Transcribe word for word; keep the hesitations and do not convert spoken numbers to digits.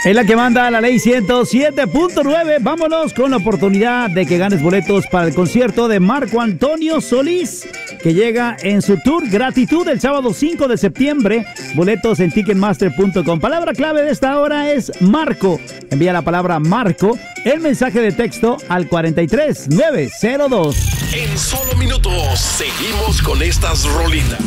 Es la que manda la ley ciento siete punto nueve. Vámonos con la oportunidad de que ganes boletos para el concierto de Marco Antonio Solís, que llega en su tour Gratitud el sábado cinco de septiembre. Boletos en ticketmaster punto com. Palabra clave de esta hora es Marco. Envía la palabra Marco en mensaje de texto al cuarenta y tres nueve cero dos. En solo minutos seguimos con estas rolitas.